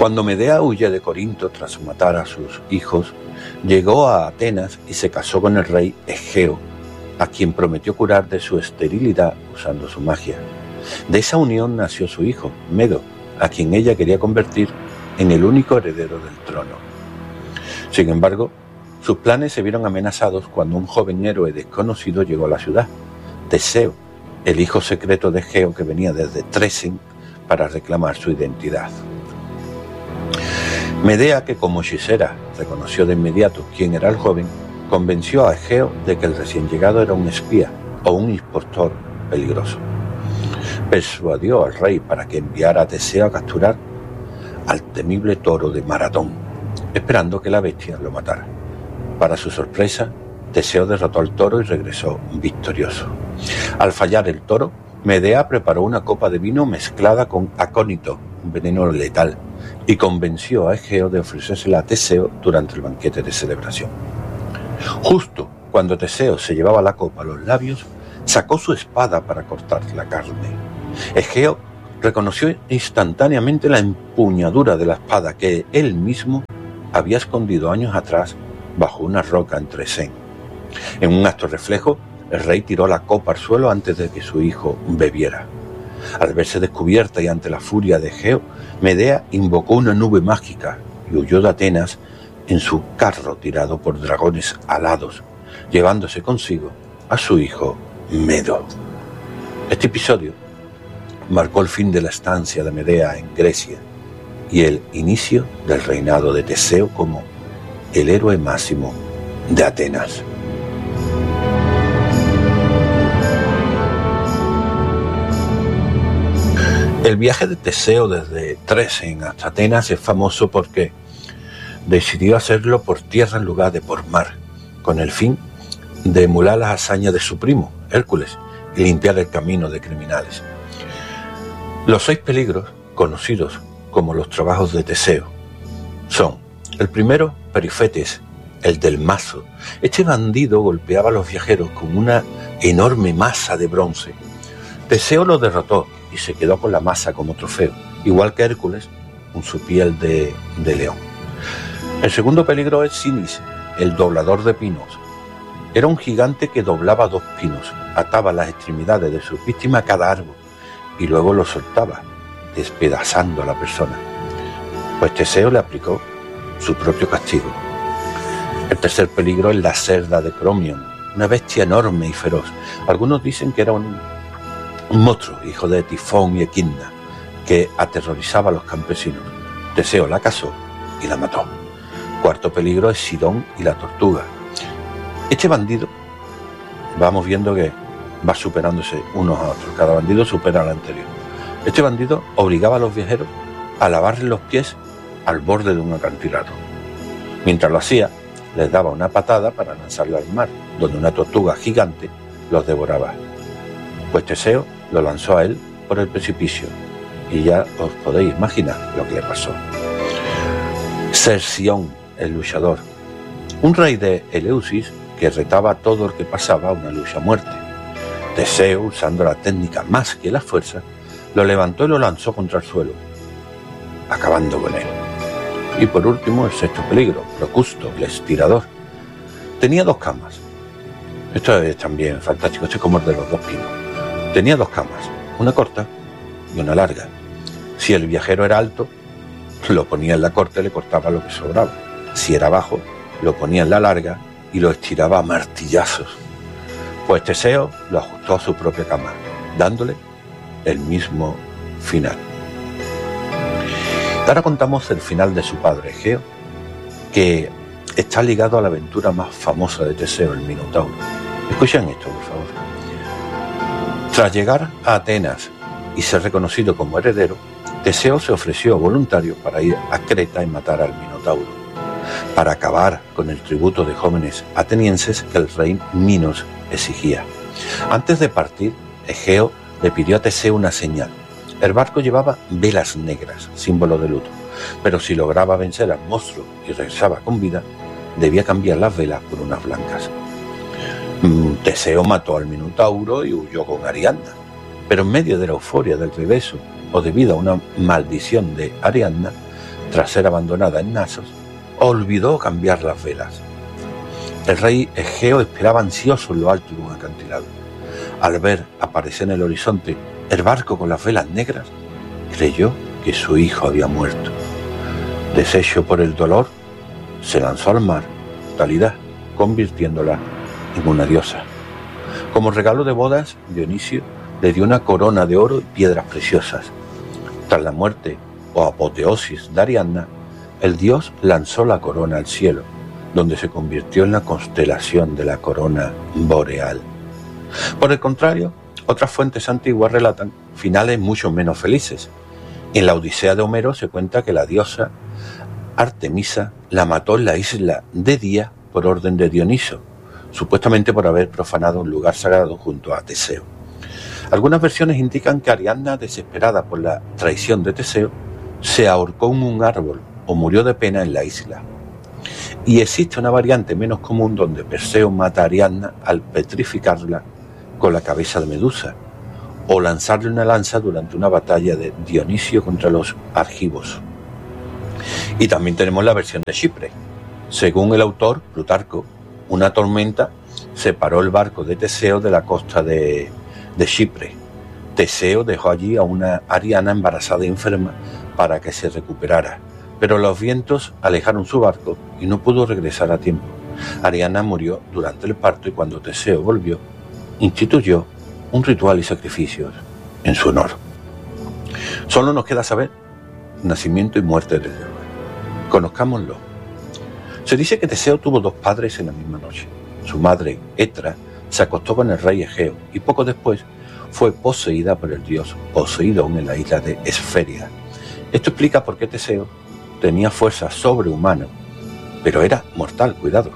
Cuando Medea huye de Corinto tras matar a sus hijos, llegó a Atenas y se casó con el rey Egeo, a quien prometió curar de su esterilidad usando su magia. De esa unión nació su hijo, Medo, a quien ella quería convertir en el único heredero del trono. Sin embargo, sus planes se vieron amenazados cuando un joven héroe desconocido llegó a la ciudad, Teseo, el hijo secreto de Egeo que venía desde Tresen para reclamar su identidad. Medea, que como hechicera reconoció de inmediato quién era el joven, convenció a Egeo de que el recién llegado era un espía o un impostor peligroso. Persuadió al rey para que enviara a Teseo a capturar al temible toro de Maratón, esperando que la bestia lo matara. Para su sorpresa, Teseo derrotó al toro y regresó victorioso. Al fallar el toro, Medea preparó una copa de vino mezclada con acónito, un veneno letal, y convenció a Egeo de ofrecérsela a Teseo durante el banquete de celebración. Justo cuando Teseo se llevaba la copa a los labios, sacó su espada para cortar la carne. Egeo reconoció instantáneamente la empuñadura de la espada que él mismo había escondido años atrás bajo una roca en Tresen. En un acto reflejo, el rey tiró la copa al suelo antes de que su hijo bebiera. Al verse descubierta y ante la furia de Egeo, Medea invocó una nube mágica y huyó de Atenas en su carro tirado por dragones alados, llevándose consigo a su hijo Medo. Este episodio marcó el fin de la estancia de Medea en Grecia y el inicio del reinado de Teseo como el héroe máximo de Atenas. El viaje de Teseo desde Tresen hasta Atenas es famoso porque decidió hacerlo por tierra en lugar de por mar, con el fin de emular las hazañas de su primo, Hércules, y limpiar el camino de criminales. Los 6 peligros, conocidos como los trabajos de Teseo, son: el primero, Perifetes, el del mazo. Este bandido golpeaba a los viajeros con una enorme masa de bronce. Teseo lo derrotó y se quedó con la masa como trofeo, igual que Hércules con su piel de león. El segundo peligro es Sinis, el doblador de pinos. Era un gigante que doblaba 2 pinos, ataba las extremidades de sus víctimas a cada árbol y luego los soltaba, despedazando a la persona. Pues Teseo le aplicó su propio castigo. El tercer peligro es la cerda de Cromion, una bestia enorme y feroz. Algunos dicen que era un monstruo, hijo de Tifón y Equidna, que aterrorizaba a los campesinos. Teseo la cazó y la mató. Cuarto peligro es Sidón y la tortuga. Este bandido, vamos viendo que va superándose unos a otros, cada bandido supera al anterior. Este bandido obligaba a los viajeros a lavarle los pies al borde de un acantilado. Mientras lo hacía, les daba una patada para lanzarlo al mar, donde una tortuga gigante los devoraba. Pues Teseo lo lanzó a él por el precipicio, y ya os podéis imaginar lo que le pasó. Cerción, el luchador, un rey de Eleusis que retaba a todo el que pasaba a una lucha a muerte. Teseo, usando la técnica más que la fuerza, lo levantó y lo lanzó contra el suelo, acabando con él. Y por último, el sexto peligro, Procusto, el estirador. Tenía 2 camas. Esto es también fantástico, esto es como el de los 2 pinos. Tenía 2 camas, una corta y una larga. Si el viajero era alto, lo ponía en la corta y le cortaba lo que sobraba. Si era bajo, lo ponía en la larga y lo estiraba a martillazos. Pues Teseo lo ajustó a su propia cama, dándole el mismo final. Ahora contamos el final de su padre Egeo, que está ligado a la aventura más famosa de Teseo, el Minotauro. Escuchen esto, por favor. Tras llegar a Atenas y ser reconocido como heredero, Teseo se ofreció voluntario para ir a Creta y matar al Minotauro, para acabar con el tributo de jóvenes atenienses que el rey Minos exigía. Antes de partir, Egeo le pidió a Teseo una señal. El barco llevaba velas negras, símbolo de luto, pero si lograba vencer al monstruo y regresaba con vida, debía cambiar las velas por unas blancas. Teseo mató al Minotauro y huyó con Ariadna, pero en medio de la euforia del regreso o debido a una maldición de Ariadna, tras ser abandonada en Nasos, olvidó cambiar las velas. El rey Egeo esperaba ansioso en lo alto de un acantilado. Al ver aparecer en el horizonte el barco con las velas negras, creyó que su hijo había muerto. Deshecho por el dolor, se lanzó al mar, Talidá, convirtiéndola en una diosa. Como regalo de bodas, Dionisio le dio una corona de oro y piedras preciosas. Tras la muerte o apoteosis de Ariadna, el dios lanzó la corona al cielo, donde se convirtió en la constelación de la corona boreal. Por el contrario, otras fuentes antiguas relatan finales mucho menos felices. En la Odisea de Homero se cuenta que la diosa Artemisa la mató en la isla de Día por orden de Dioniso, supuestamente por haber profanado un lugar sagrado junto a Teseo. Algunas versiones indican que Ariadna, desesperada por la traición de Teseo, se ahorcó en un árbol o murió de pena en la isla. Y existe una variante menos común donde Perseo mata a Ariadna al petrificarla con la cabeza de Medusa, o lanzarle una lanza durante una batalla de Dionisio contra los argivos. Y también tenemos la versión de Chipre. Según el autor, Plutarco, una tormenta separó el barco de Teseo de la costa de Chipre. Teseo dejó allí a una Ariadna embarazada y enferma para que se recuperara, pero los vientos alejaron su barco y no pudo regresar a tiempo. Ariadna murió durante el parto y cuando Teseo volvió, instituyó un ritual y sacrificios en su honor. Solo nos queda saber nacimiento y muerte del héroe. Conozcámoslo. Se dice que Teseo tuvo dos padres en la misma noche. Su madre, Etra, se acostó con el rey Egeo y poco después fue poseída por el dios Poseidón en la isla de Esferia. Esto explica por qué Teseo tenía fuerza sobrehumana, pero era mortal, cuidado.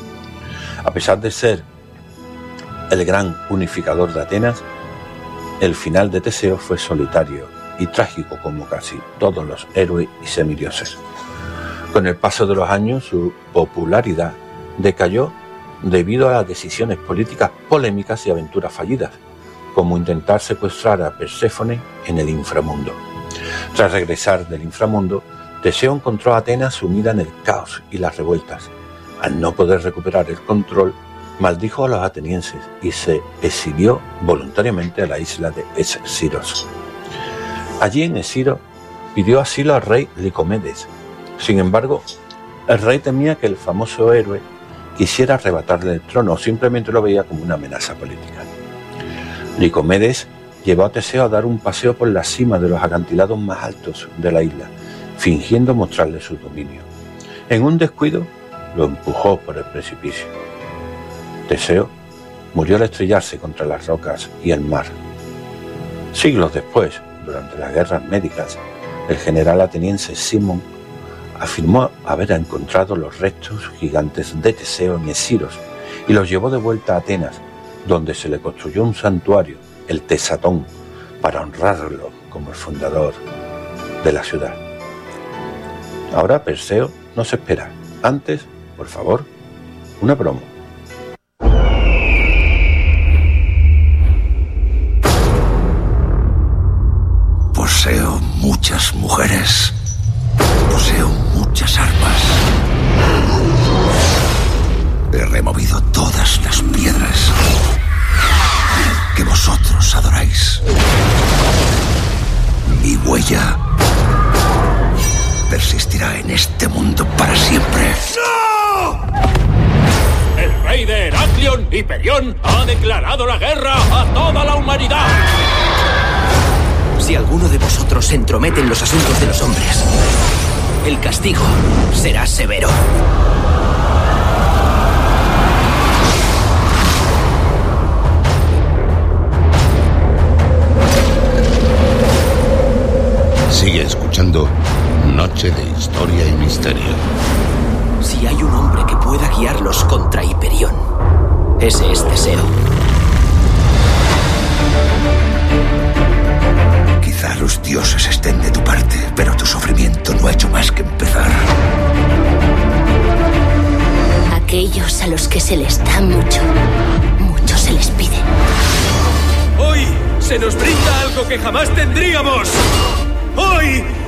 A pesar de ser el gran unificador de Atenas, el final de Teseo fue solitario y trágico como casi todos los héroes y semidioses. Con el paso de los años, su popularidad decayó debido a las decisiones políticas polémicas y aventuras fallidas, como intentar secuestrar a Perséfone en el inframundo. Tras regresar del inframundo, Teseo encontró a Atenas sumida en el caos y las revueltas. Al no poder recuperar el control, maldijo a los atenienses y se exilió voluntariamente a la isla de Esciros. Allí en Esciro pidió asilo al rey Licomedes. Sin embargo, el rey temía que el famoso héroe quisiera arrebatarle el trono o simplemente lo veía como una amenaza política. Licomedes llevó a Teseo a dar un paseo por la cima de los acantilados más altos de la isla, fingiendo mostrarle su dominio. En un descuido, lo empujó por el precipicio. Teseo murió al estrellarse contra las rocas y el mar. Siglos después, durante las guerras médicas, el general ateniense Simón afirmó haber encontrado los restos gigantes de Teseo en Esciros y los llevó de vuelta a Atenas, donde se le construyó un santuario, el Tesatón, para honrarlo como el fundador de la ciudad. Ahora Perseo nos espera. Antes, por favor, una promo. Poseo muchas mujeres. Poseo muchas armas. He removido todas las piedras que vosotros adoráis. Mi huella persistirá en este mundo para siempre. ¡No! El rey de Heraclión, Hiperión, ha declarado la guerra a toda la humanidad. Si alguno de vosotros se entromete en los asuntos de los hombres, el castigo será severo. Sigue escuchando Noche de Historia y Misterio. Si hay un hombre que pueda guiarlos contra Hiperión, ese es Teseo. Quizá los dioses estén de tu parte, pero tu sufrimiento no ha hecho más que empezar. Aquellos a los que se les da mucho, mucho se les pide. Hoy se nos brinda algo que jamás tendríamos. Hoy